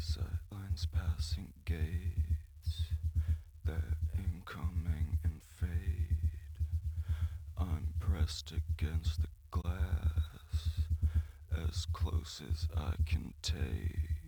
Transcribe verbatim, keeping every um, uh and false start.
Sightlines passing gates, they're incoming and fade. I'm pressed against the glass, as close as I can take.